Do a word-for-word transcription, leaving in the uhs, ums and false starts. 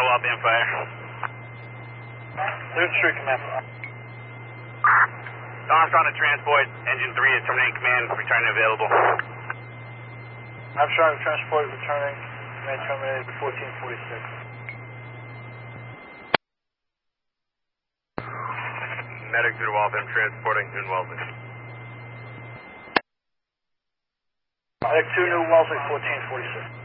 Waltham Fire. third Street Command. Armstrong to transport, engine three is terminating command, returning available. Armstrong to transport, returning, command terminated, fourteen forty-six. Medic to Waltham, transporting New Wellesley. Medic two, New Wellesley, fourteen forty-six.